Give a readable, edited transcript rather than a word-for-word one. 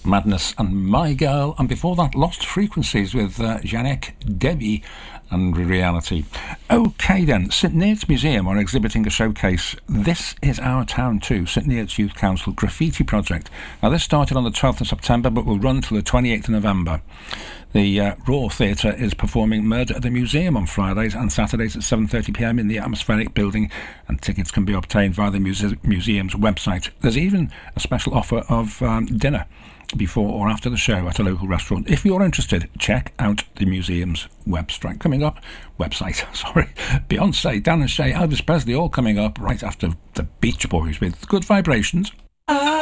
Madness and My Girl, and before that Lost Frequencies with Janek, Debbie and Reality. OK then, St Neots Museum are exhibiting a showcase, This Is Our Town Too, St Neots Youth Council Graffiti Project. Now this started on the 12th of September but will run till the 28th of November. The Raw Theatre is performing Murder at the Museum on Fridays and Saturdays at 7:30pm in the Atmospheric Building, and tickets can be obtained via the museum's website. There's even a special offer of dinner before or after the show at a local restaurant. If you're interested, check out the museum's website. Beyonce, Dan and Shay, Elvis Presley, all coming up right after the Beach Boys with Good Vibrations.